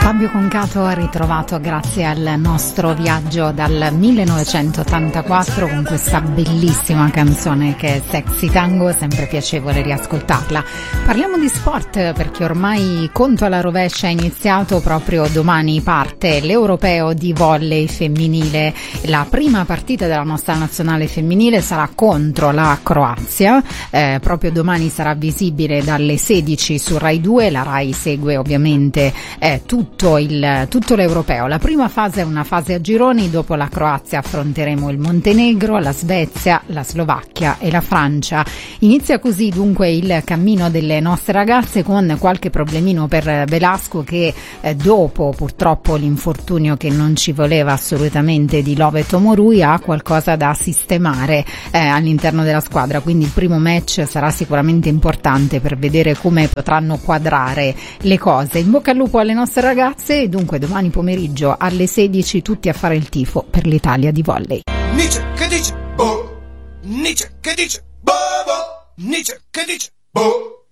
Fabio Concato ritrovato grazie al nostro viaggio dal 1984 con questa bellissima canzone che è Sexy Tango, sempre piacevole riascoltarla. Parliamo di sport perché ormai conto alla rovescia è iniziato, proprio domani parte l'Europeo di volley femminile. La prima partita della nostra nazionale femminile sarà contro la Croazia, proprio domani sarà visibile dalle 16 su Rai 2, la Rai segue ovviamente tutto l'Europeo. La prima fase è una fase a gironi, dopo la Croazia affronteremo il Montenegro, la Svezia, la Slovacchia e la Francia. Inizia così dunque il cammino delle nostre ragazze, con qualche problemino per Velasco che dopo purtroppo l'infortunio che non ci voleva assolutamente di Love Tomorui ha qualcosa da sistemare all'interno della squadra, quindi il primo match sarà sicuramente importante per vedere come potranno quadrare le cose. In bocca al lupo alle nostre ragazze e dunque domani pomeriggio alle 16 tutti a fare il tifo per l'Italia di volley. Nietzsche che dice boh, Nietzsche che dice boh, boh, Nietzsche che dice boh.